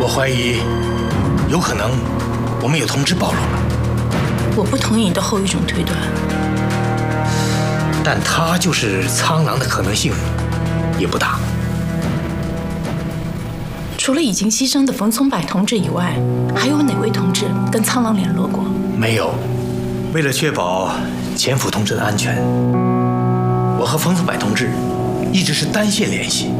怀疑，有可能我们有同志暴露了。 我不同意你的后一种推断， 但他就是苍狼的可能性也不大。 除了已经牺牲的冯从柏同志以外，还有哪位同志跟苍狼联络过？ 没有。为了确保前府同志的安全，我和冯从柏同志一直是单线联系。